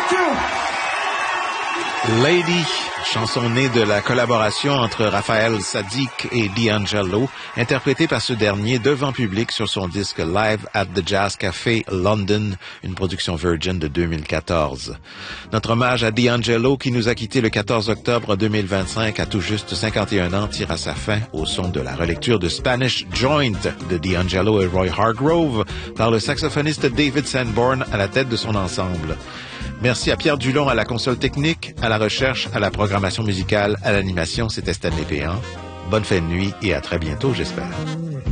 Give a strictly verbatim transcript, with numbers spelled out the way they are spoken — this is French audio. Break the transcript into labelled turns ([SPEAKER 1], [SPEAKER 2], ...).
[SPEAKER 1] Thank you.
[SPEAKER 2] Lady, chanson née de la collaboration entre Raphaël Saadiq et D'Angelo, interprétée par ce dernier devant public sur son disque Live at the Jazz Café London, une production Virgin de deux mille quatorze. Notre hommage à D'Angelo, qui nous a quittés le quatorze octobre deux mille vingt-cinq à tout juste cinquante et un ans, tire à sa fin au son de la relecture de Spanish Joint de D'Angelo et Roy Hargrove par le saxophoniste David Sanborn à la tête de son ensemble. Merci à Pierre Dulon à la console technique, à la recherche, à la programmation musicale, à l'animation. C'était Stanley Péan. Bonne fin de nuit et à très bientôt, j'espère.